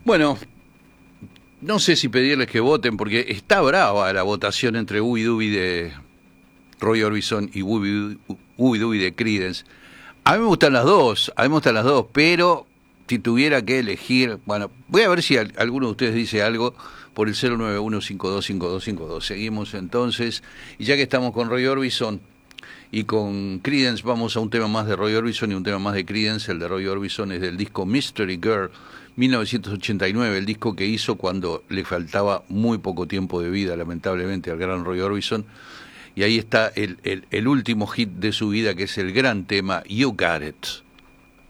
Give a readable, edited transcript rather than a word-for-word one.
Bueno, no sé si pedirles que voten, porque está brava la votación entre Ooby Dooby de Roy Orbison y Ooby Dooby de Creedence. A mí me gustan las dos, pero si tuviera que elegir, bueno, voy a ver si alguno de ustedes dice algo por el 091525252. Seguimos entonces, y ya que estamos con Roy Orbison y con Creedence, vamos a un tema más de Roy Orbison y un tema más de Creedence. El de Roy Orbison es del disco Mystery Girl, 1989, el disco que hizo cuando le faltaba muy poco tiempo de vida, lamentablemente, al gran Roy Orbison. Y ahí está el último hit de su vida, que es el gran tema You Got It.